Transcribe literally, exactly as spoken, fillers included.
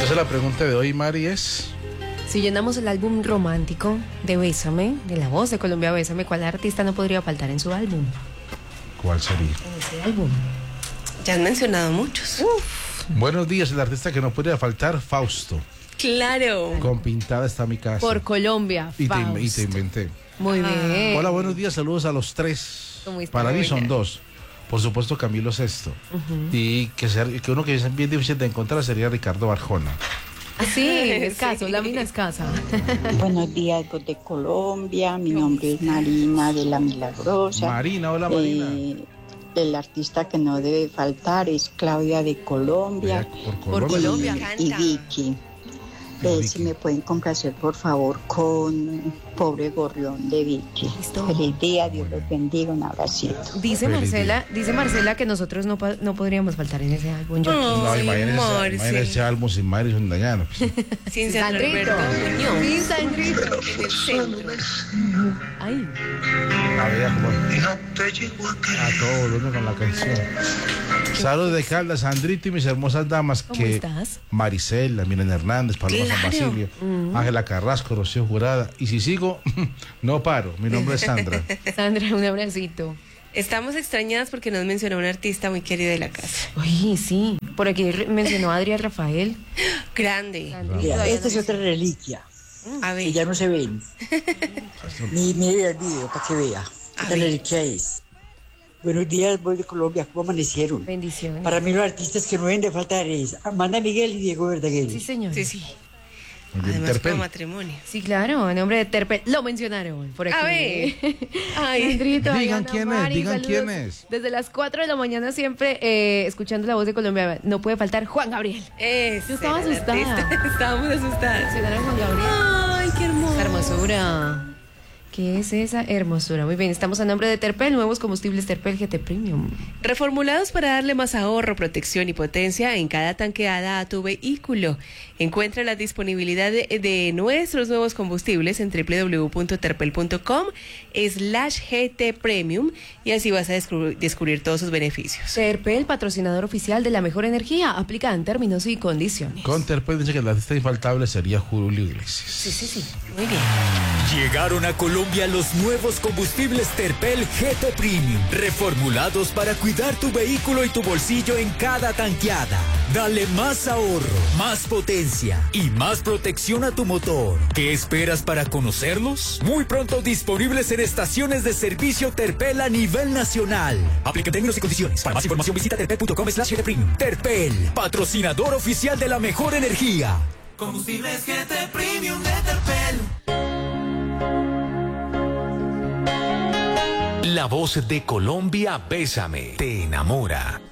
Entonces la pregunta de hoy, Mari, es... Si llenamos el álbum romántico de Bésame, de La Voz de Colombia Bésame, ¿cuál artista no podría faltar en su álbum? ¿Cuál sería? En ese álbum. Ya han mencionado muchos. Uf. Buenos días, el artista que no podría faltar, Fausto. Claro. Con Pintada está mi casa. Por Colombia, y te, Faust. y te inventé. Muy bien. Hola, buenos días, saludos a los tres. ¿Cómo está? Para mí son Oiga. dos. Por supuesto, Camilo Sesto. Uh-huh. Y que, sea, que uno que es bien difícil de encontrar sería Ricardo Barjona. Sí, escaso, sí. La mina escasa. Buenos días, voz de Colombia. Mi nombre es Marina de la Milagrosa. Marina, hola Marina. Eh, el artista que no debe faltar es Claudia de Colombia. Por Colombia. Por Colombia. Y, y Vicky. Eh, si me pueden complacer, por favor, con Pobre Gorrión de Vicky. Listo. Feliz día, Dios los bendiga, un abracito. Dice Feliz Marcela, día. dice Marcela que nosotros no, no podríamos faltar en ese álbum. Yo Oh, no, Ay, imagínense, imagínense ese álbum sin Mari son dañanos. Sin San Roberto Muñoz. Sin Sandrito. En el centro. Ay. A ver, como a todo volumen con la canción. Saludos de Caldas, Sandrito y mis hermosas damas. ¿Cómo que estás? Maricela, Miren Hernández, Paloma Claro. San Basilio, Mm. Ángela Carrasco, Rocío Jurada. Y si sigo, no paro. Mi nombre es Sandra. Sandra, un abracito. Estamos extrañadas porque nos mencionó un artista muy querido de la casa. Oye, sí. Por aquí re- mencionó a Adrián Rafael. Grande. Sandrito, Mira, todavía esta es no otra reliquia A que ver. ya no se ven. Ni mire el video para que vea. A Esta ver. reliquia es. Buenos días, voy de Colombia, ¿cómo amanecieron? Bendiciones. Para mí los artistas que no deben de faltar es Amanda Miguel y Diego Verdaguer. Sí, señor. Sí, sí. Muy bien, Además, Terpel. como matrimonio. Sí, claro, en nombre de Terpel. Lo mencionaron por aquí. A ver. Ay. Sandrito, Digan Diana, quién es, Mari, digan saludos. quién es. Desde las cuatro de la mañana siempre eh, escuchando La Voz de Colombia. No puede faltar Juan Gabriel. Ese Yo estaba era el asustada. artista. Estábamos asustadas. Mencionaron a Juan Gabriel. Ay, qué hermoso. Esa hermosura. ¿Qué es esa hermosura? Muy bien, estamos a nombre de Terpel, nuevos combustibles Terpel G T Premium. Reformulados para darle más ahorro, protección y potencia en cada tanqueada a tu vehículo. Encuentra la disponibilidad de, de nuestros nuevos combustibles en doble u doble u doble u punto terpel punto com slash G T Premium y así vas a descubrir, descubrir todos sus beneficios. Terpel, patrocinador oficial de la mejor energía, aplica en términos y condiciones. Con Terpel dice que el artista infaltable sería Julio Iglesias. Sí, sí, sí, muy bien. Llegaron a Colombia los nuevos combustibles Terpel G T Premium, reformulados para cuidar tu vehículo y tu bolsillo en cada tanqueada. Dale más ahorro, más potencia y más protección a tu motor. ¿Qué esperas para conocerlos? Muy pronto disponibles en estaciones de servicio Terpel a nivel nacional. Aplica términos y condiciones. Para más información visita terpel punto com slash G T Premium. Terpel, patrocinador oficial de la mejor energía. Combustibles G T Premium de Terpel. La Voz de Colombia Bésame te enamora.